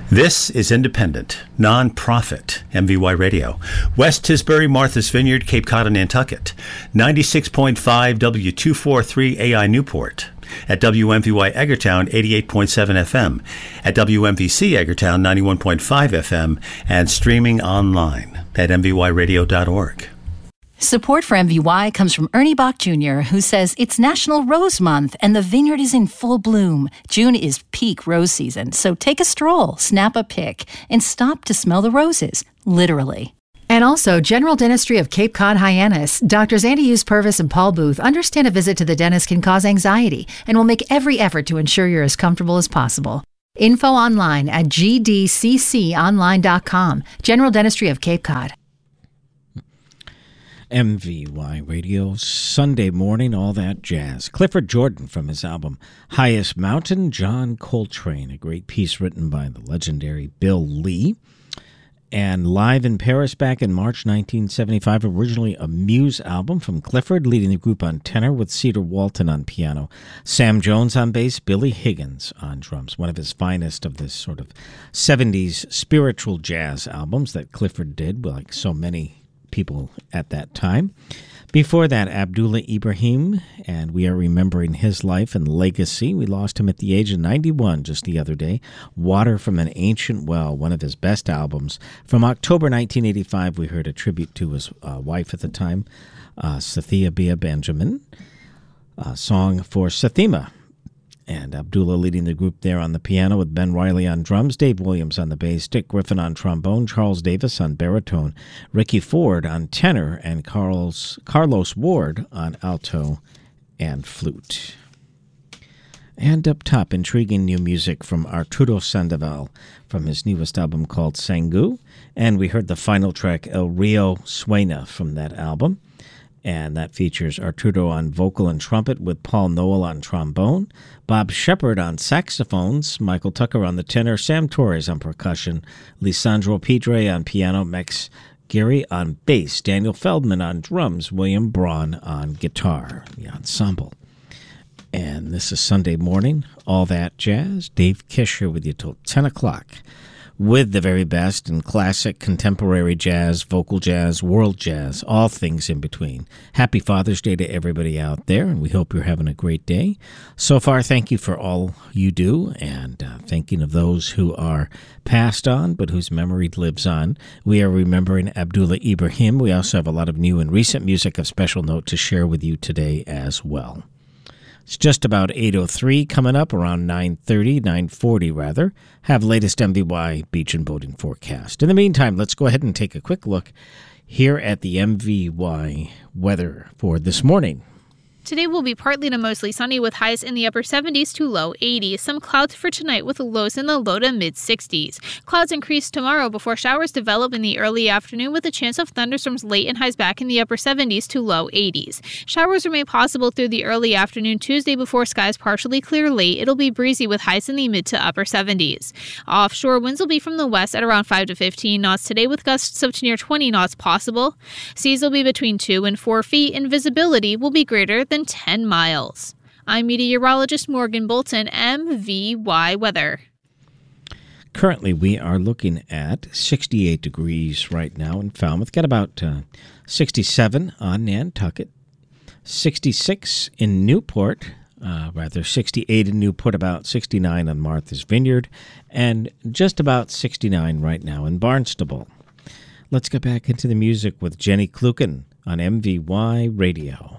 This is independent, non-profit MVY Radio. West Tisbury, Martha's Vineyard, Cape Cod, and Nantucket. 96.5 W243 AI Newport. At WMVY Eggertown, 88.7 FM. At WMVC Eggertown, 91.5 FM. And streaming online at mvyradio.org. Support for MVY comes from Ernie Bach Jr., who says it's National Rose Month and the vineyard is in full bloom. June is peak rose season, so take a stroll, snap a pic, and stop to smell the roses, literally. And also, General Dentistry of Cape Cod Hyannis. Doctors Andy Hughes Purvis and Paul Booth understand a visit to the dentist can cause anxiety and will make every effort to ensure you're as comfortable as possible. Info online at gdcconline.com. General Dentistry of Cape Cod. MVY Radio, Sunday morning, all that jazz. Clifford Jordan from his album Highest Mountain, John Coltrane, a great piece written by the legendary Bill Lee. And Live in Paris back in March 1975, originally a Muse album from Clifford, leading the group on tenor with Cedar Walton on piano, Sam Jones on bass, Billy Higgins on drums. One of his finest of this sort of 70s spiritual jazz albums that Clifford did, like so many people at that time. Before that, Abdullah Ibrahim, and we are remembering his life and legacy. We lost him at the age of 91 just the other day. Water from an Ancient Well, one of his best albums. From October 1985, we heard a tribute to his wife at the time, Sathia Bia Benjamin, a song for Sathima. And Abdullah leading the group there on the piano with Ben Riley on drums, Dave Williams on the bass, Dick Griffin on trombone, Charles Davis on baritone, Ricky Ford on tenor, and Carlos Ward on alto and flute. And up top, intriguing new music from Arturo Sandoval from his newest album called Sangu. And we heard the final track, El Rio Suena, from that album. And that features Arturo on vocal and trumpet with Paul Noel on trombone, Bob Shepard on saxophones, Michael Tucker on the tenor, Sam Torres on percussion, Lisandro Pedre on piano, Max Gary on bass, Daniel Feldman on drums, William Braun on guitar, the ensemble. And this is Sunday morning, all that jazz. Dave Kisher with you till 10 o'clock. With the very best in classic, contemporary jazz, vocal jazz, world jazz, all things in between. Happy Father's Day to everybody out there, and we hope you're having a great day. So far, thank you for all you do, and thinking of those who are passed on, but whose memory lives on. We are remembering Abdullah Ibrahim. We also have a lot of new and recent music of special note to share with you today as well. It's just about 8:03 coming up, around 9:40 rather. Have latest MVY beach and boating forecast. In the meantime, let's go ahead and take a quick look here at the MVY weather for this morning. Today will be partly to mostly sunny with highs in the upper 70s to low 80s. Some clouds for tonight with lows in the low to mid 60s. Clouds increase tomorrow before showers develop in the early afternoon with a chance of thunderstorms late and highs back in the upper 70s to low 80s. Showers remain possible through the early afternoon Tuesday before skies partially clear late. It'll be breezy with highs in the mid to upper 70s. Offshore winds will be from the west at around 5 to 15 knots today with gusts up to near 20 knots possible. Seas will be between 2 and 4 feet and visibility will be greater than 10 miles. I'm meteorologist Morgan Bolton, MVY Weather. Currently, we are looking at 68 degrees right now in Falmouth. Got about 67 on Nantucket, 66 in Newport, 68 in Newport, about 69 on Martha's Vineyard, and just about 69 right now in Barnstable. Let's get back into the music with Jenny Kluken on MVY Radio.